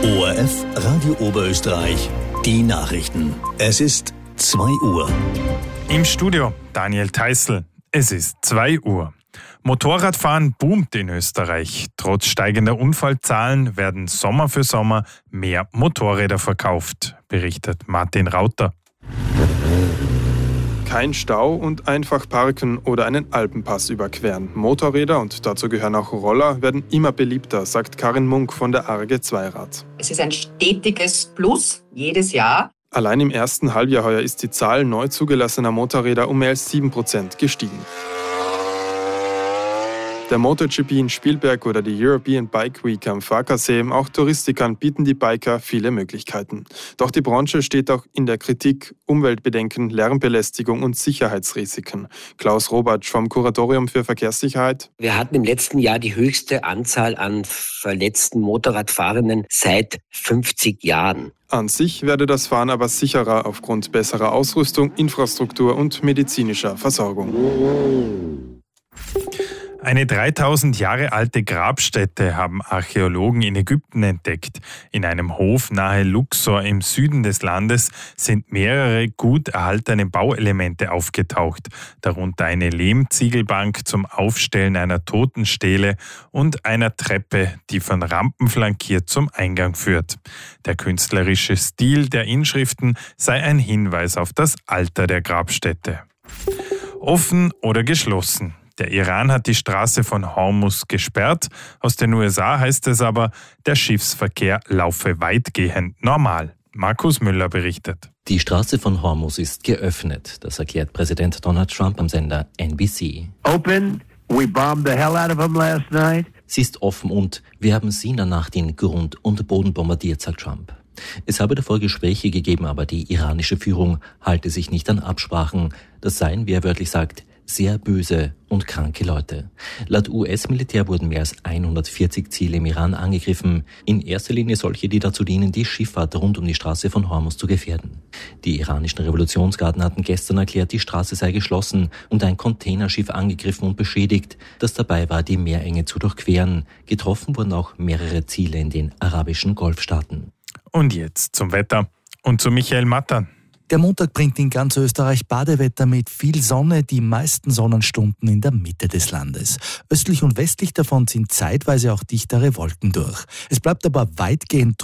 ORF Radio Oberösterreich, die Nachrichten. Es ist 2 Uhr. Im Studio Daniel Theißl. Es ist 2 Uhr. Motorradfahren boomt in Österreich. Trotz steigender Unfallzahlen werden Sommer für Sommer mehr Motorräder verkauft, berichtet Martin Rauter. Kein Stau und einfach parken oder einen Alpenpass überqueren. Motorräder, und dazu gehören auch Roller, werden immer beliebter, sagt Karin Munk von der ARGE Zweirad. Es ist ein stetiges Plus jedes Jahr. Allein im ersten Halbjahr heuer ist die Zahl neu zugelassener Motorräder um mehr als 7% gestiegen. Der MotoGP in Spielberg oder die European Bike Week am Farkasee, auch Touristikern bieten die Biker viele Möglichkeiten. Doch die Branche steht auch in der Kritik: Umweltbedenken, Lärmbelästigung und Sicherheitsrisiken. Klaus Robatsch vom Kuratorium für Verkehrssicherheit. Wir hatten im letzten Jahr die höchste Anzahl an verletzten Motorradfahrenden seit 50 Jahren. An sich werde das Fahren aber sicherer aufgrund besserer Ausrüstung, Infrastruktur und medizinischer Versorgung. Eine 3000 Jahre alte Grabstätte haben Archäologen in Ägypten entdeckt. In einem Hof nahe Luxor im Süden des Landes sind mehrere gut erhaltene Bauelemente aufgetaucht, darunter eine Lehmziegelbank zum Aufstellen einer Totenstele und einer Treppe, die von Rampen flankiert zum Eingang führt. Der künstlerische Stil der Inschriften sei ein Hinweis auf das Alter der Grabstätte. Offen oder geschlossen? Der Iran hat die Straße von Hormuz gesperrt. Aus den USA heißt es aber, der Schiffsverkehr laufe weitgehend normal. Markus Müller berichtet. Die Straße von Hormuz ist geöffnet. Das erklärt Präsident Donald Trump am Sender NBC. Open. We bombed the hell out of them last night. Sie ist offen und wir haben sie in der Nacht in Grund und Boden bombardiert, sagt Trump. Es habe davor Gespräche gegeben, aber die iranische Führung halte sich nicht an Absprachen. Das seien, wie er wörtlich sagt, sehr böse und kranke Leute. Laut US-Militär wurden mehr als 140 Ziele im Iran angegriffen. In erster Linie solche, die dazu dienen, die Schifffahrt rund um die Straße von Hormuz zu gefährden. Die iranischen Revolutionsgarden hatten gestern erklärt, die Straße sei geschlossen und ein Containerschiff angegriffen und beschädigt, das dabei war, die Meerenge zu durchqueren. Getroffen wurden auch mehrere Ziele in den arabischen Golfstaaten. Und jetzt zum Wetter und zu Michael Mattern. Der Montag bringt in ganz Österreich Badewetter mit viel Sonne, die meisten Sonnenstunden in der Mitte des Landes. Östlich und westlich davon sind zeitweise auch dichtere Wolken durch. Es bleibt aber weitgehend